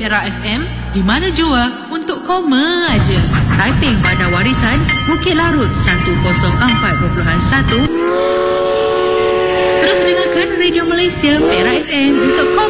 Perak FM, di mana jua untuk koma aja. Taiping Bandar Warisan, Bukit Larut 104.1. Terus dengarkan Radio Malaysia Perak FM untuk koma.